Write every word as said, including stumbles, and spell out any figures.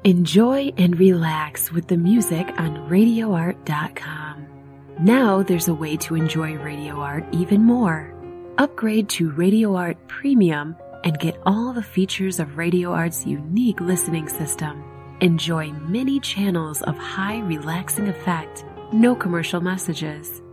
Enjoy and relax with the music on radio art dot com. Now there's a way to enjoy Radio Art even more. Upgrade to Radio Art Premium and get all the features of Radio Art's unique listening system. Enjoy many channels of high relaxing effect, no commercial messages,